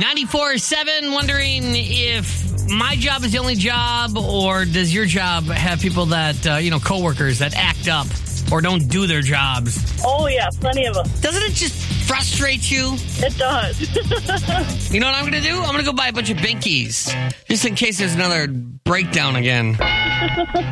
94.7, wondering if my job is the only job, or does your job have people that, coworkers that act up or don't do their jobs? Oh, yeah, plenty of them. Doesn't it just frustrate you? It does. You know what I'm going to do? I'm going to go buy a bunch of Binkies, just in case there's another breakdown again.